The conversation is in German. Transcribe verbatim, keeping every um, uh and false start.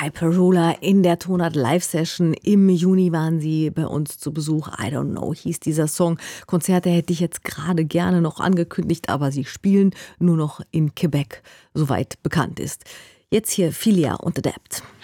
Hyperruler in der Tonart Live-Session. Im Juni waren sie bei uns zu Besuch. I don't know, hieß dieser Song. Konzerte hätte ich jetzt gerade gerne noch angekündigt, aber sie spielen nur noch in Quebec, soweit bekannt ist. Jetzt hier Filia und Adapt.